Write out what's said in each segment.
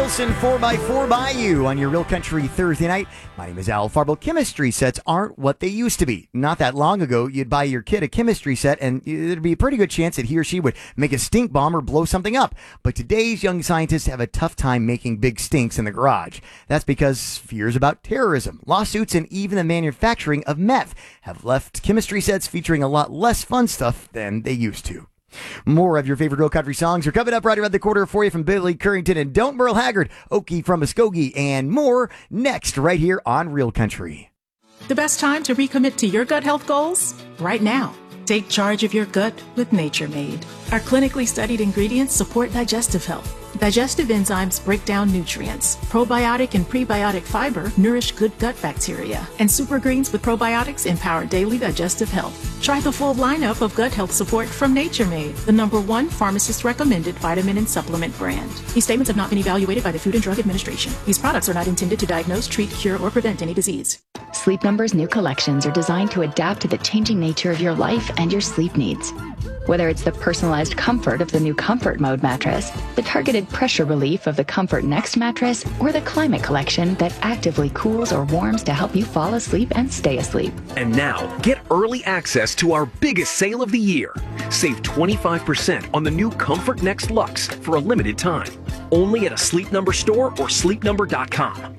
Wilson, 4x4 by you on your Real Country Thursday night. My name is Al Farble. Chemistry sets aren't what they used to be. Not that long ago, you'd buy your kid a chemistry set and there'd be a pretty good chance that he or she would make a stink bomb or blow something up. But today's young scientists have a tough time making big stinks in the garage. That's because fears about terrorism, lawsuits, and even the manufacturing of meth have left chemistry sets featuring a lot less fun stuff than they used to. More of your favorite Real Country songs are coming up right around the corner for you from Billy Currington and Don't Merle Haggard, Okie from Muskogee, and more next right here on Real Country. The best time to recommit to your gut health goals? Right now. Take charge of your gut with Nature Made. Our clinically studied ingredients support digestive health. Digestive enzymes break down nutrients. Probiotic and prebiotic fiber nourish good gut bacteria. And super greens with probiotics empower daily digestive health. Try the full lineup of gut health support from Nature Made, the #1 pharmacist-recommended vitamin and supplement brand. These statements have not been evaluated by the Food and Drug Administration. These products are not intended to diagnose, treat, cure, or prevent any disease. Sleep Number's new collections are designed to adapt to the changing nature of your life and your sleep needs. Whether it's the personalized comfort of the new Comfort Mode mattress, the targeted pressure relief of the Comfort Next mattress, or the Climate Collection that actively cools or warms to help you fall asleep and stay asleep. And now, get early access to our biggest sale of the year. Save 25% on the new Comfort Next Luxe for a limited time. Only at a Sleep Number store or sleepnumber.com.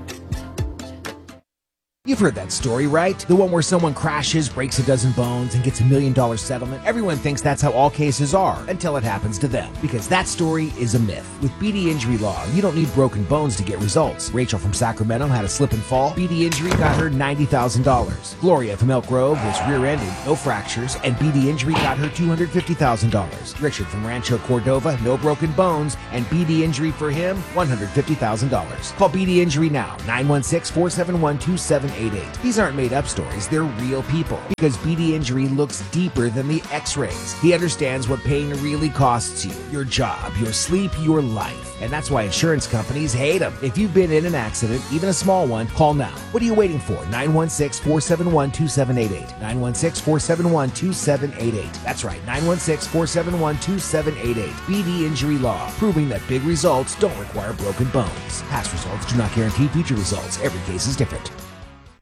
You've heard that story, right? The one where someone crashes, breaks a dozen bones, and gets $1 million settlement. Everyone thinks that's how all cases are until it happens to them. Because that story is a myth. With BD Injury Law, you don't need broken bones to get results. Rachel from Sacramento had a slip and fall. BD Injury got her $90,000. Gloria from Elk Grove was rear-ended, no fractures, and BD Injury got her $250,000. Richard from Rancho Cordova, no broken bones, and BD Injury for him, $150,000. Call BD Injury now, 916-471-2788. These aren't made-up stories, they're real people. Because BD Injury looks deeper than the x-rays. He understands what pain really costs you. Your job, your sleep, your life. And that's why insurance companies hate them. If you've been in an accident, even a small one, call now. What are you waiting for? 916-471-2788. 916-471-2788. That's right, 916-471-2788. BD Injury Law, proving that big results don't require broken bones. Past results do not guarantee future results. Every case is different.